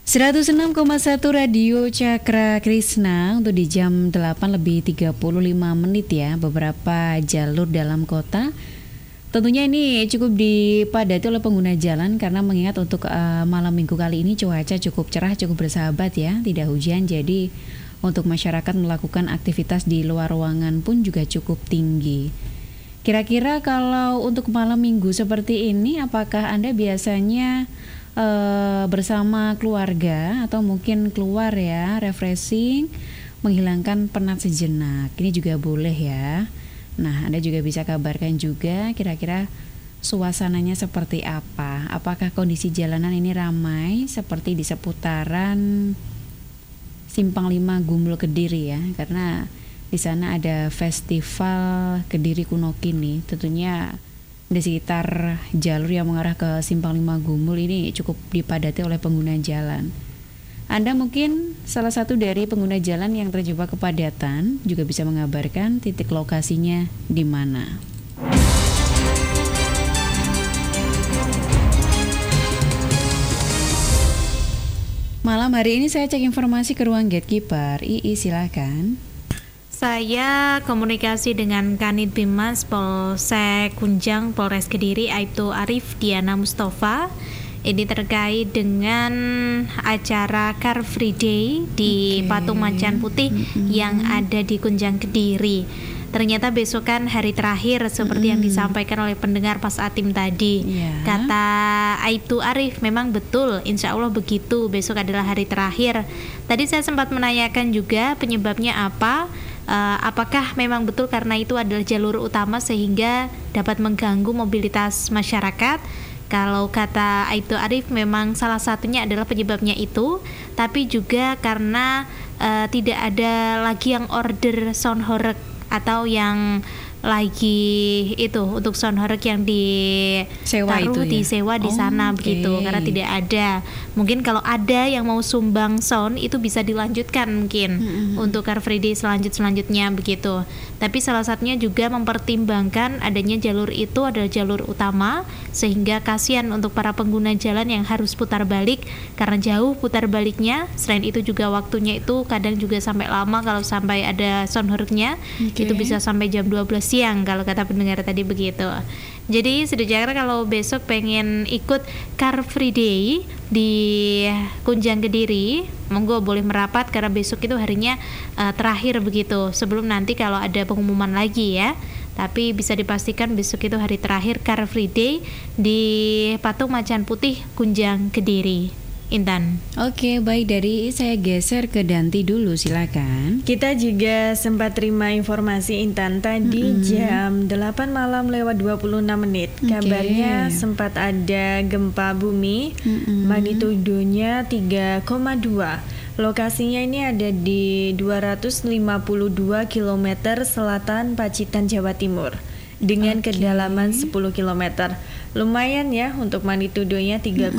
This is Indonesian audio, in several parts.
106,1 Radio Cakra Krisna untuk di jam 8:35 ya, beberapa jalur dalam kota. Tentunya ini cukup dipadati oleh pengguna jalan karena mengingat untuk malam minggu kali ini cuaca cukup cerah, cukup bersahabat ya, tidak hujan. Jadi untuk masyarakat melakukan aktivitas di luar ruangan pun juga cukup tinggi. Kira-kira kalau untuk malam minggu seperti ini, apakah Anda biasanya bersama keluarga atau mungkin keluar ya, refreshing, menghilangkan penat sejenak? Ini juga boleh ya. Nah, Anda juga bisa kabarkan juga kira-kira suasananya seperti apa. Apakah kondisi jalanan ini ramai seperti di seputaran Simpang 5 Gumul Kediri ya, karena di sana ada festival Kediri Kuno Kini. Tentunya di sekitar jalur yang mengarah ke Simpang 5 Gumul ini cukup dipadati oleh pengguna jalan. Anda mungkin salah satu dari pengguna jalan yang terjebak kepadatan, juga bisa mengabarkan titik lokasinya di mana. Malam hari ini saya cek informasi ke ruang gatekeeper. Ii, silakan. Saya komunikasi dengan Kanit Bimas Polsek Kunjang Polres Kediri, Aibtu Arif Diana Mustafa. Ini terkait dengan acara Car Free Day di Patung Macan Putih yang ada di Kunjang Kediri. Ternyata besok kan hari terakhir seperti yang disampaikan oleh pendengar Pas Atim tadi. Kata Aibtu Arif, memang betul, insya Allah begitu, besok adalah hari terakhir. Tadi saya sempat menanyakan juga penyebabnya apa. Apakah memang betul karena itu adalah jalur utama sehingga dapat mengganggu mobilitas masyarakat? Kalau kata Aibtu Arif, memang salah satunya adalah penyebabnya itu, tapi juga karena tidak ada lagi yang order sound horeg atau yang lagi itu untuk sound horeg yang ditaruh disewa di sana begitu, karena tidak ada. Mungkin kalau ada yang mau sumbang sound itu bisa dilanjutkan mungkin untuk Car Free Day selanjutnya begitu. Tapi salah satunya juga mempertimbangkan adanya jalur itu adalah jalur utama, sehingga kasihan untuk para pengguna jalan yang harus putar balik karena jauh putar baliknya. Selain itu juga waktunya itu kadang juga sampai lama kalau sampai ada sound horegnya, itu bisa sampai jam 12 siang kalau kata pendengar tadi begitu. Jadi Sedejara kalau besok pengen ikut Car Free Day di Kunjang Kediri, monggo boleh merapat karena besok itu harinya terakhir begitu. Sebelum nanti kalau ada pengumuman lagi ya. Tapi bisa dipastikan besok itu hari terakhir Car Free Day di Patung Macan Putih Kunjang Kediri. Intan. Oke, baik, dari saya geser ke Danti dulu, silakan. Kita juga sempat terima informasi Intan tadi jam 8 malam lewat 26 menit. Kabarnya sempat ada gempa bumi magnitudonya 3,2. Lokasinya ini ada di 252 km selatan Pacitan, Jawa Timur, dengan kedalaman 10 km. Lumayan ya untuk magnitudonya 3,2.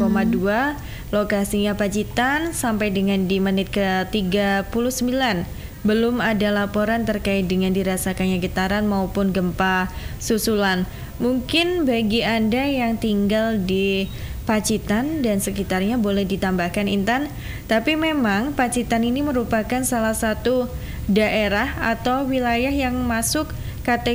Lokasinya Pacitan sampai dengan di menit ke-39. Belum ada laporan terkait dengan dirasakannya getaran maupun gempa susulan. Mungkin bagi Anda yang tinggal di Pacitan dan sekitarnya boleh ditambahkan Intan. Tapi memang Pacitan ini merupakan salah satu daerah atau wilayah yang masuk kategori